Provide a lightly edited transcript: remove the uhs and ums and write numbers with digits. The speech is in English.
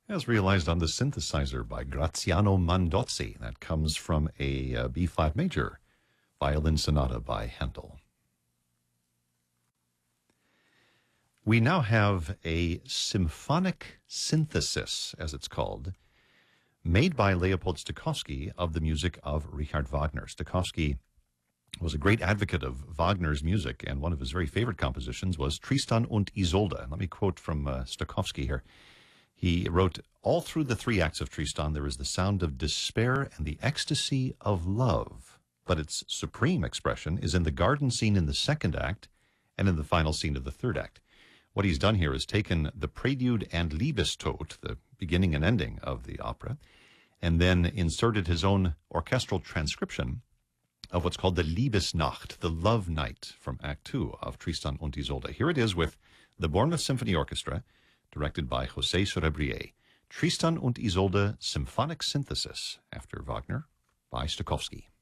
As realized on the synthesizer by Graziano Mandozzi. That comes from a B-flat major violin sonata by Handel. We now have a symphonic synthesis, as it's called, made by Leopold Stokowski of the music of Richard Wagner. Stokowski was a great advocate of Wagner's music, and one of his very favorite compositions was Tristan und Isolde. Let me quote from Stokowski here. He wrote, "All through the three acts of Tristan, there is the sound of despair and the ecstasy of love. But its supreme expression is in the garden scene in the second act and in the final scene of the third act." What he's done here is taken the prelude and Liebestod, the beginning and ending of the opera, and then inserted his own orchestral transcription of what's called the Liebesnacht, the love night from Act 2 of Tristan und Isolde. Here it is with the Bournemouth Symphony Orchestra, directed by José Sorebrier. Tristan und Isolde Symphonic Synthesis, after Wagner, by Stokowski.